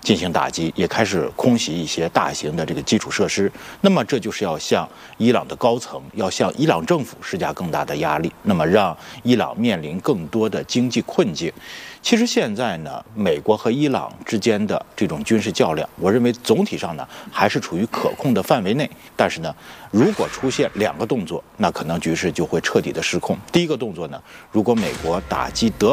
进行打击，也开始空袭一些大型的这个基础设施。那么这就是要向伊朗的高层，要向伊朗政府施加更大的压力，那么让伊朗面临更多的经济困境。其实现在呢，美国和伊朗之间的这种军事较量，我认为总体上呢还是处于可控的范围内。但是呢，如果出现2个动作，那可能局势就会彻底的失控。第一个动作呢，如果美国打击德